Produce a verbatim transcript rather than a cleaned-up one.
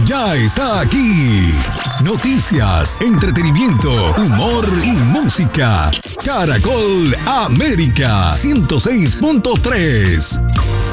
ya está aquí. Noticias, entretenimiento, humor y música. Caracol América ciento seis punto tres.